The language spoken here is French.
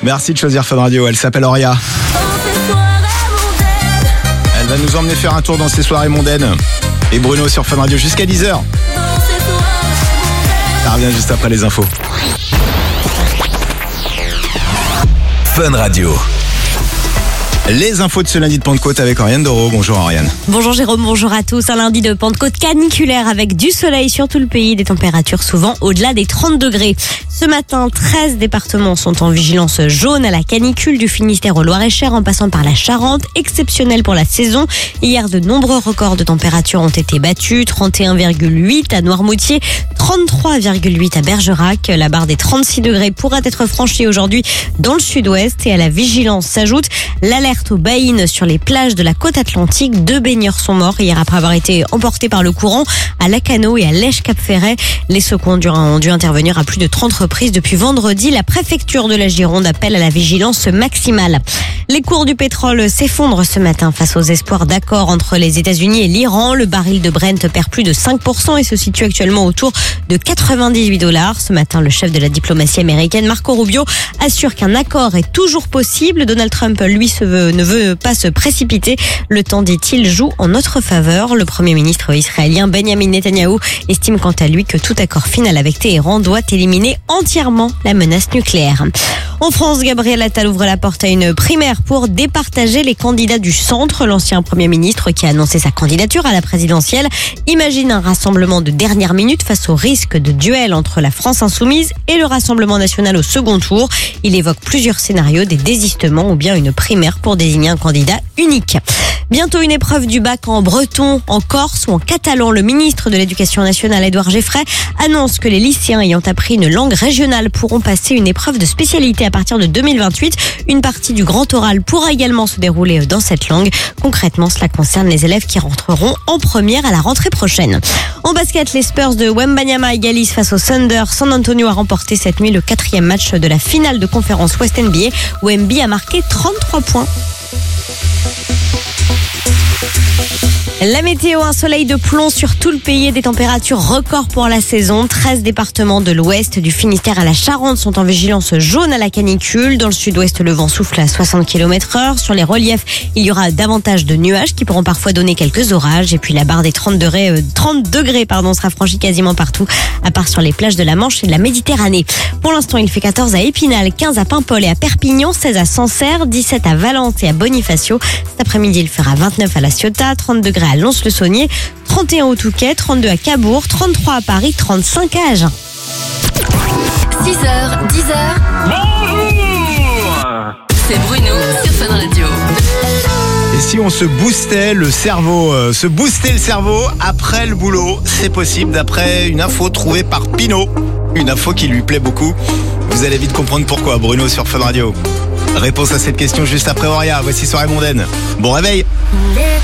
Merci de choisir Fun Radio. Elle s'appelle Auria. Elle va nous emmener faire un tour dans ces soirées mondaines. Et Bruno sur Fun Radio jusqu'à 10h. Ça revient juste après les infos. Fun Radio. Les infos de ce lundi de Pentecôte avec Oriane Doro. Bonjour Oriane. Bonjour Jérôme, bonjour à tous. Un lundi de Pentecôte caniculaire avec du soleil sur tout le pays, des températures souvent au-delà des 30 degrés. Ce matin, 13 départements sont en vigilance jaune à la canicule, du Finistère au Loir-et-Cher en passant par la Charente, exceptionnelle pour la saison. Hier, de nombreux records de température ont été battus, 31,8 à Noirmoutier, 33,8 à Bergerac. La barre des 36 degrés pourra être franchie aujourd'hui dans le sud-ouest, et à la vigilance s'ajoute l'alerte aux baïnes sur les plages de la côte atlantique. 2 baigneurs sont morts hier après avoir été emportés par le courant à Lacanau et à Lèche-Cap-Ferret. Les secours ont dû intervenir à plus de 30 reprises depuis vendredi. La préfecture de la Gironde appelle à la vigilance maximale. Les cours du pétrole s'effondrent ce matin face aux espoirs d'accord entre les États-Unis et l'Iran. Le baril de Brent perd plus de 5% et se situe actuellement autour de $98. Ce matin, le chef de la diplomatie américaine, Marco Rubio, assure qu'un accord est toujours possible. Donald Trump, lui, ne veut pas se précipiter. Le temps, dit-il, joue en notre faveur. Le premier ministre israélien Benjamin Netanyahou estime quant à lui que tout accord final avec Téhéran doit éliminer entièrement la menace nucléaire. En France, Gabriel Attal ouvre la porte à une primaire pour départager les candidats du centre. L'ancien Premier ministre, qui a annoncé sa candidature à la présidentielle, imagine un rassemblement de dernière minute face au risque de duel entre la France insoumise et le Rassemblement national au second tour. Il évoque plusieurs scénarios, des désistements ou bien une primaire pour désigner un candidat unique. Bientôt une épreuve du bac en breton, en corse ou en catalan. Le ministre de l'Éducation nationale, Édouard Geffray, annonce que les lycéens ayant appris une langue régionale pourront passer une épreuve de spécialité à partir de 2028. Une partie du grand oral pourra également se dérouler dans cette langue. Concrètement, cela concerne les élèves qui rentreront en première à la rentrée prochaine. En basket, les Spurs de Wembanyama égalisent face aux Thunder. San Antonio a remporté cette nuit le 4e match de la finale de conférence West NBA. Wemby a marqué 33 points. La météo, un soleil de plomb sur tout le pays et des températures records pour la saison. 13 départements de l'ouest, du Finistère à la Charente, sont en vigilance jaune à la canicule. Dans le sud-ouest, le vent souffle à 60 km/h. Sur les reliefs, il y aura davantage de nuages qui pourront parfois donner quelques orages. Et puis la barre des 30 degrés sera franchie quasiment partout, à part sur les plages de la Manche et de la Méditerranée. Pour l'instant, il fait 14 à Épinal, 15 à Paimpol et à Perpignan, 16 à Sancerre, 17 à Valence et à Bonifacio. Cet après-midi, il fera 29 à La Ciotat, 30 degrés à Lons-le-Saunier, 31 au Touquet, 32 à Cabourg, 33 à Paris, 35 à Agen. 6h, 10h. Bonjour. C'est Bruno sur Fun Radio. Et si on se boostait le cerveau, après le boulot, c'est possible d'après une info trouvée par Pinot. Une info qui lui plaît beaucoup. Vous allez vite comprendre pourquoi. Bruno sur Fun Radio. Réponse à cette question juste après Auria. Voici Soirée mondaine. Bon réveil.